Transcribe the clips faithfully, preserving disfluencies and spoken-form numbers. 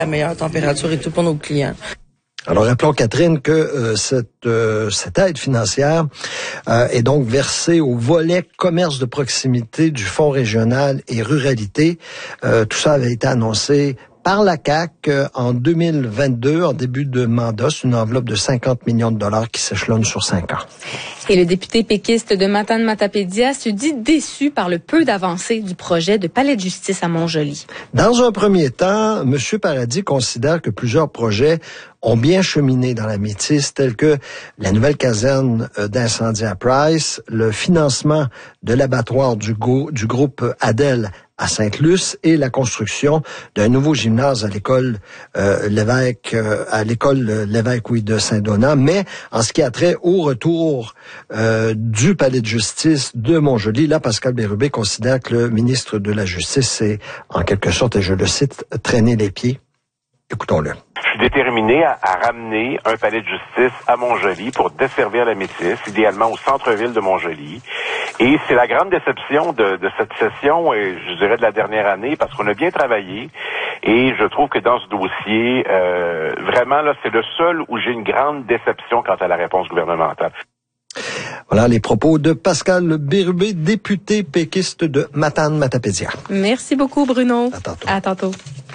la meilleure température et tout pour nos clients. Alors, rappelons, Catherine, que euh, cette, euh, cette aide financière euh, est donc versée au volet commerce de proximité du Fonds régional et ruralité. Euh, tout ça avait été annoncé par la C A Q euh, en deux mille vingt-deux, en début de mandat. C'est une enveloppe de cinquante millions de dollars qui s'échelonne sur cinq ans. Et le député péquiste de Matane-Matapédia se dit déçu par le peu d'avancées du projet de palais de justice à Montjoly. Dans un premier temps, M. Paradis considère que plusieurs projets ont bien cheminé dans la métisse, tels que la nouvelle caserne d'incendie à Price, le financement de l'abattoir du, go, du groupe Adel à Sainte-Luce et la construction d'un nouveau gymnase à l'école euh, l'évêque euh, à l'école l'évêque oui de Saint-Donat. Mais en ce qui a trait au retour euh, du palais de justice de Montjoly, là Pascal Bérubé considère que le ministre de la Justice s'est en quelque sorte, et je le cite, traîné les pieds. Écoutons-le. Je suis déterminé à, à ramener un palais de justice à Montjoly pour desservir la métisse, idéalement au centre-ville de Montjoly. Et c'est la grande déception de, de cette session, et je dirais de la dernière année, parce qu'on a bien travaillé. Et je trouve que dans ce dossier, euh, vraiment, là, c'est le seul où j'ai une grande déception quant à la réponse gouvernementale. Voilà les propos de Pascal Bérubé, député péquiste de Matane-Matapédia. Merci beaucoup, Bruno. À tantôt. À tantôt.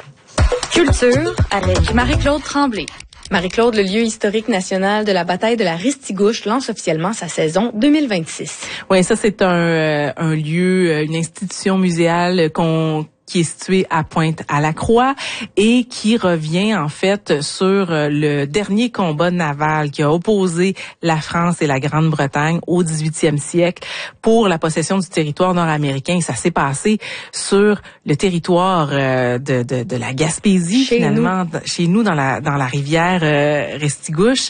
Culture avec Marie-Claude Tremblay. Marie-Claude, le lieu historique national de la bataille de la Ristigouche lance officiellement sa saison deux mille vingt-six. Oui, ça c'est un, euh, un lieu, une institution muséale qu'on qui est situé à Pointe-à-la-Croix et qui revient en fait sur le dernier combat naval qui a opposé la France et la Grande-Bretagne au dix-huitième siècle pour la possession du territoire nord-américain. Ça s'est passé sur le territoire de, de, de la Gaspésie, chez finalement, nous. chez nous dans la dans la rivière euh, Restigouche.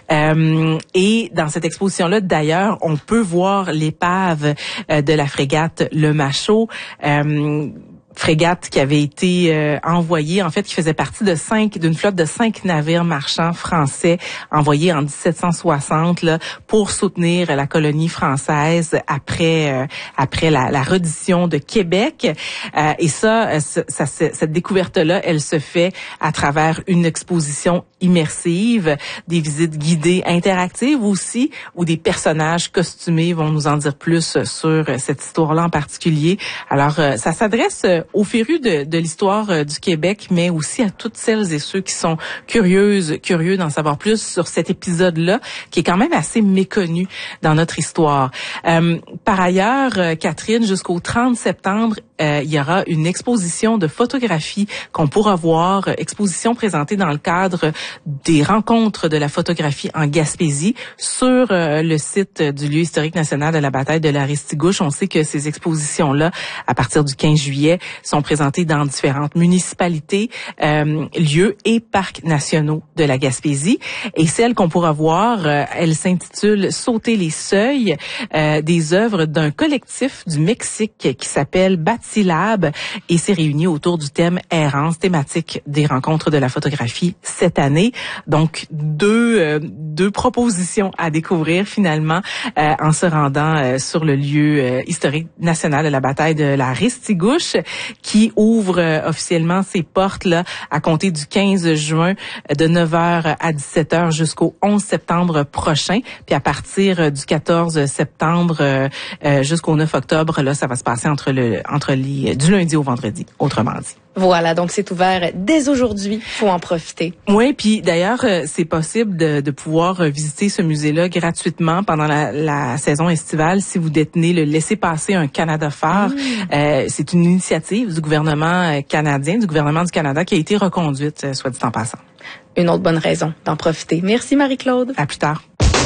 Euh, et dans cette exposition-là, d'ailleurs, on peut voir l'épave euh, de la frégate Le Machaut. Euh, frégate qui avait été euh, envoyée, en fait, qui faisait partie de cinq, d'une flotte de cinq navires marchands français envoyés en dix-sept cent soixante là pour soutenir la colonie française après euh, après la, la reddition de Québec. Euh, et ça, ça, ça, cette découverte-là, elle se fait à travers une exposition immersive, des visites guidées interactives aussi, où des personnages costumés vont nous en dire plus sur cette histoire-là en particulier. Alors, euh, ça s'adresse aux férus de, de l'histoire euh, du Québec, mais aussi à toutes celles et ceux qui sont curieuses, curieux d'en savoir plus sur cet épisode-là, qui est quand même assez méconnu dans notre histoire. Euh, par ailleurs, euh, Catherine, jusqu'au trente septembre, euh, il y aura une exposition de photographie qu'on pourra voir, euh, exposition présentée dans le cadre des rencontres de la photographie en Gaspésie sur euh, le site du lieu historique national de la bataille de la Ristigouche. On sait que ces expositions-là, à partir du quinze juillet, sont présentées dans différentes municipalités, euh, lieux et parcs nationaux de la Gaspésie. Et celle qu'on pourra voir, euh, elle s'intitule « Sauter les seuils euh, », des œuvres d'un collectif du Mexique qui s'appelle Batilab et s'est réuni autour du thème « Errance », thématique des rencontres de la photographie cette année. Donc, deux, euh, deux propositions à découvrir finalement euh, en se rendant euh, sur le lieu euh, historique national de la bataille de la Ristigouche, qui ouvre euh, officiellement ses portes là à compter du quinze juin de neuf heures à dix-sept heures jusqu'au onze septembre prochain. Puis à partir euh, du quatorze septembre euh, euh, jusqu'au neuf octobre, là, ça va se passer entre le entre les du lundi au vendredi, autrement dit. Voilà, donc c'est ouvert dès aujourd'hui. Faut en profiter. Oui, puis d'ailleurs, c'est possible de, de pouvoir visiter ce musée-là gratuitement pendant la, la saison estivale si vous détenez le laissez-passer un Canada phare. Mmh. Euh, c'est une initiative du gouvernement canadien, du gouvernement du Canada, qui a été reconduite, soit dit en passant. Une autre bonne raison d'en profiter. Merci Marie-Claude. À plus tard.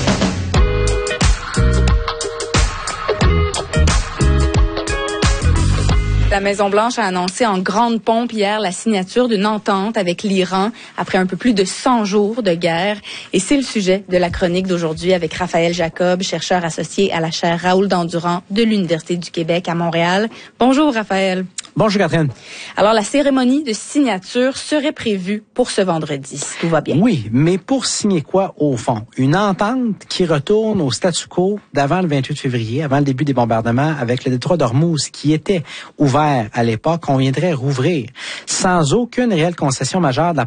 La Maison-Blanche a annoncé en grande pompe hier la signature d'une entente avec l'Iran après un peu plus de cent jours de guerre. Et c'est le sujet de la chronique d'aujourd'hui avec Raphaël Jacob, chercheur associé à la chaire Raoul Dandurand de l'Université du Québec à Montréal. Bonjour Raphaël. Bonjour Catherine. Alors, la cérémonie de signature serait prévue pour ce vendredi, si tout va bien. Oui, mais pour signer quoi au fond? Une entente qui retourne au statu quo d'avant le vingt-huit février, avant le début des bombardements, avec le détroit d'Ormuz qui était ouvert à l'époque, qu'on viendrait rouvrir sans aucune réelle concession majeure de la